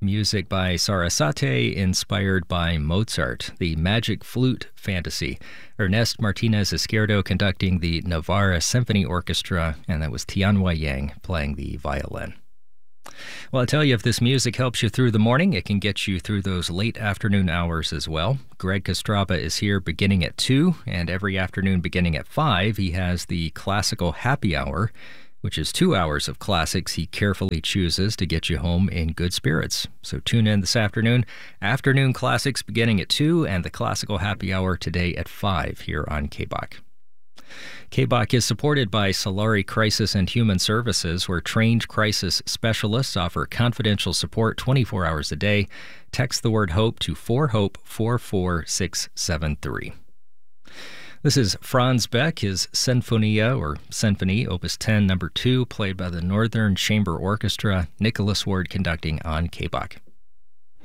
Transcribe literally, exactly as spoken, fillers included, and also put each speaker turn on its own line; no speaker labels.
music by Sarasate, inspired by Mozart, the Magic Flute Fantasy. Ernest Martinez Izquierdo conducting the Navarra Symphony Orchestra, and that was Tianhua Yang playing the violin. Well, I tell you, if this music helps you through the morning, it can get you through those late afternoon hours as well. Greg Kostraba is here beginning at two, and every afternoon beginning at five, he has the Classical Happy Hour, which is two hours of classics he carefully chooses to get you home in good spirits. So tune in this afternoon. Afternoon classics beginning at two, and the Classical Happy Hour today at five here on K B O C. K B O C is supported by Solari Crisis and Human Services, where trained crisis specialists offer confidential support twenty-four hours a day. Text the word HOPE to four hope four four six seven three. This is Franz Beck, his Sinfonia, or Symphony, Opus ten, number two, played by the Northern Chamber Orchestra. Nicholas Ward conducting on K B O C.